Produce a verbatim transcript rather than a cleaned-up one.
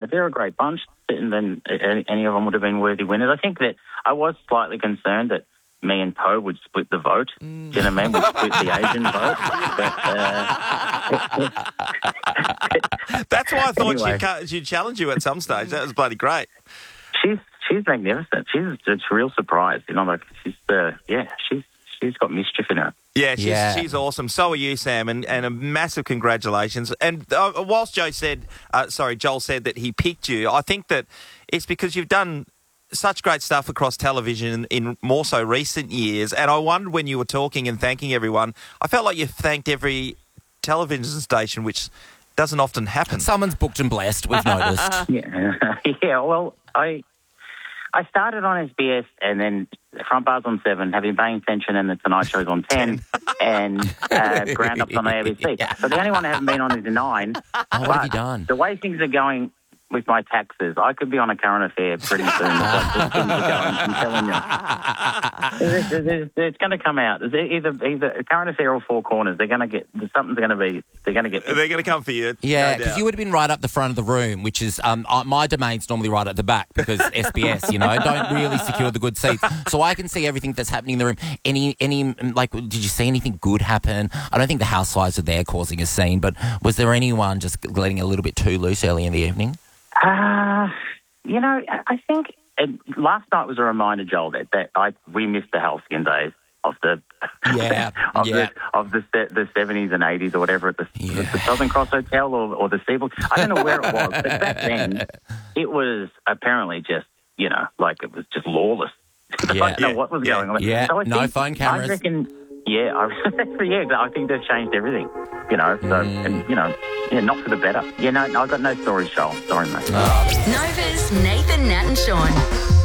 they're a great bunch, and then any of them would have been worthy winners. I think that I was slightly concerned that me and Poe would split the vote. Mm. Do you know what I mean? We'd split the Asian vote. But, uh... That's why I thought anyway. she'd, she'd challenge you at some stage. That was bloody great. She's she's magnificent. She's it's a real surprise. You know, like she's uh, yeah, she's she's got mischief in her. Yeah, she's, Yeah. she's awesome. So are you, Sam, and, and a massive congratulations. And uh, whilst Joe said, uh, sorry, Joel said that he picked you, I think that it's because you've done such great stuff across television in more so recent years. And I wondered when you were talking and thanking everyone, I felt like you thanked every television station, which doesn't often happen. Someone's booked and blessed, we've noticed. Yeah, yeah. Well, I I started on S B S and then Front Bar's on seven, having paying attention, and the Tonight Show's on ten, and uh, Ground Up's on A B C. So the only one I haven't been on is nine. Oh, what but have you done? The way things are going with my taxes, I could be on a current affair pretty soon. Like, just things are going, I'm telling you. It's, it's, it's going to come out. It's either either a current affair or Four Corners. They're going to get something's going to be. They're going to get. They're going to come for you. Yeah, no because doubt. you would have been right up the front of the room, which is um, uh, my domain's normally right at the back because S B S, you know, don't really secure the good seats. So I can see everything that's happening in the room. Any, any, like, did you see anything good happen? I don't think the housewives are there causing a scene, but was there anyone just letting a little bit too loose early in the evening? Uh, you know, I I think it, last night was a reminder, Joel, that, that I we missed the halcyon days of the Yeah, of yeah. the of the se- the seventies and eighties or whatever at the, Yeah. the Southern Cross Hotel or, or the Seaboard. I don't know where it was, but back then it was apparently just you know like it was just lawless. Yeah. I don't know what was Yeah. going on. Yeah, So I no think- phone cameras. I reckon. Yeah, I, yeah, I think they've changed everything. You know, so Mm. and you know, yeah, not for the better. Yeah, no, no I got no stories, Joel. Sorry, mate. Nova's Nathan, Nat and Sean.